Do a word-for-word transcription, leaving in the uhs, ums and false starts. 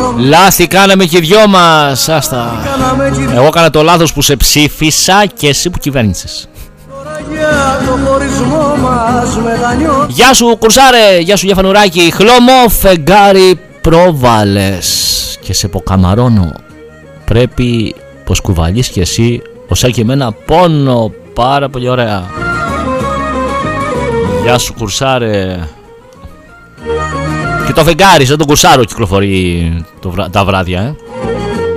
Λάθη κάναμε και οι δυο μας. Άστα. Εγώ έκανα το λάθος που σε ψήφισα και εσύ που κυβέρνησες. Γεια σου Κουρσάρε, γεια σου Διαφανουράκη. Χλωμό φεγγάρι πρόβαλες και σε ποκαμαρώνω. Πρέπει πως κουβαλείς και εσύ όσα και εμένα πόνο. Πάρα πολύ ωραία. Γεια σου Κουρσάρε. Και το φεγγάρι σαν τον Κουρσάρο κυκλοφορεί το βρα... τα βράδια, ε.